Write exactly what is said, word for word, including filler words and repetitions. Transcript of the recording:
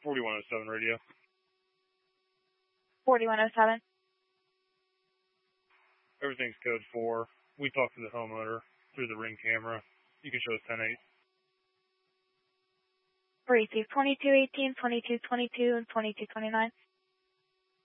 forty-one oh seven radio. forty-one oh seven. Everything's code four. We talked to the homeowner through the ring camera. You can show us ten eight. Receive twenty-two eighteen, twenty-two twenty-two, and twenty-two twenty-nine.